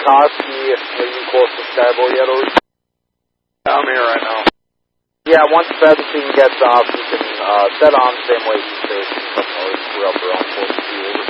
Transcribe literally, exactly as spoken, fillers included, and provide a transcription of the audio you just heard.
Koski, are you close to Starboard yet, or? I'm here right now. Yeah, once Featherstein gets off, you can uh, set on the same way he's facing. We're up around four two, over.